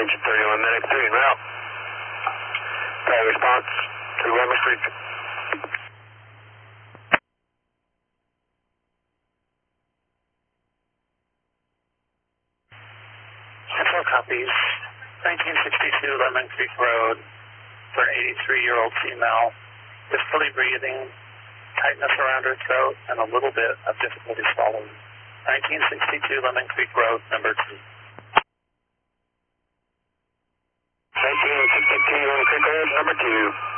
Engine 31, Medic 3 en route. Response to Weber Street. Central copies. 1962 Lemon Creek Road for an 83-year-old female. Difficulty breathing, tightness around her throat, and a little bit of difficulty swallowing. 1962 Lemon Creek Road, number 2. 1962 Lemon Creek Road, number 2.